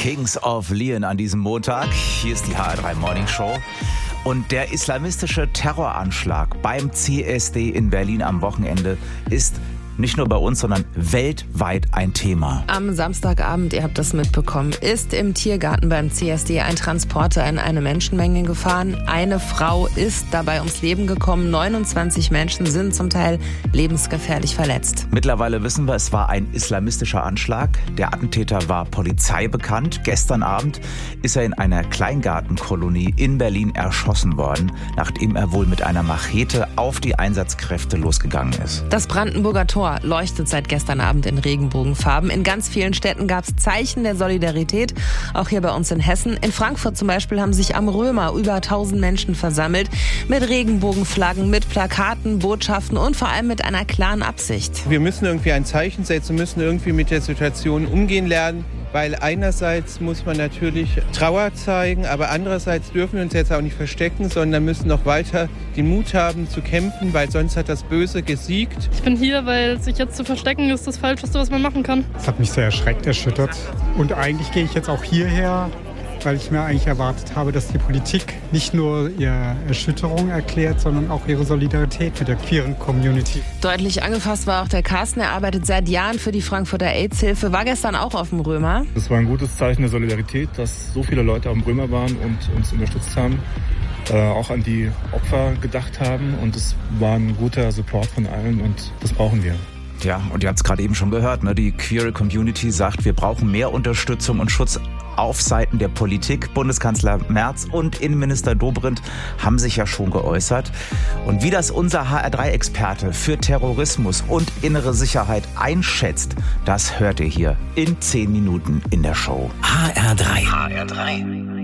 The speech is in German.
Kings of Leon an diesem Montag. Hier ist die HR3 Morning Show. Und der islamistische Terroranschlag beim CSD in Berlin am Wochenende ist nicht nur bei uns, sondern weltweit ein Thema. Am Samstagabend, ihr habt das mitbekommen, ist im Tiergarten beim CSD ein Transporter in eine Menschenmenge gefahren. Eine Frau ist dabei ums Leben gekommen. 29 Menschen sind zum Teil lebensgefährlich verletzt. Mittlerweile wissen wir, es war ein islamistischer Anschlag. Der Attentäter war Polizei bekannt. Gestern Abend ist er in einer Kleingartenkolonie in Berlin erschossen worden, nachdem er wohl mit einer Machete auf die Einsatzkräfte losgegangen ist. Das Brandenburger Tor leuchtet seit gestern Abend in Regenbogenfarben. In ganz vielen Städten gab es Zeichen der Solidarität, auch hier bei uns in Hessen. In Frankfurt zum Beispiel haben sich am Römer über 1000 Menschen versammelt, mit Regenbogenflaggen, mit Plakaten, Botschaften und vor allem mit einer klaren Absicht. Wir müssen irgendwie ein Zeichen setzen, müssen irgendwie mit der Situation umgehen lernen. Weil einerseits muss man natürlich Trauer zeigen, aber andererseits dürfen wir uns jetzt auch nicht verstecken, sondern müssen noch weiter den Mut haben zu kämpfen, weil sonst hat das Böse gesiegt. Ich bin hier, weil sich jetzt zu verstecken ist das Falscheste, was man machen kann. Das hat mich sehr erschreckt, erschüttert. Und eigentlich gehe ich jetzt auch hierher, weil ich mir eigentlich erwartet habe, dass die Politik nicht nur ihre Erschütterung erklärt, sondern auch ihre Solidarität mit der queeren Community. Deutlich angefasst war auch der Carsten. Er arbeitet seit Jahren für die Frankfurter AIDS-Hilfe, war gestern auch auf dem Römer. Das war ein gutes Zeichen der Solidarität, dass so viele Leute am Römer waren und uns unterstützt haben, auch an die Opfer gedacht haben. Und es war ein guter Support von allen und das brauchen wir. Ja, und ihr habt es gerade eben schon gehört, ne? Die queere Community sagt, wir brauchen mehr Unterstützung und Schutz auf Seiten der Politik. Bundeskanzler Merz und Innenminister Dobrindt haben sich ja schon geäußert. Und wie das unser HR3-Experte für Terrorismus und innere Sicherheit einschätzt, das hört ihr hier in 10 Minuten in der Show. HR3.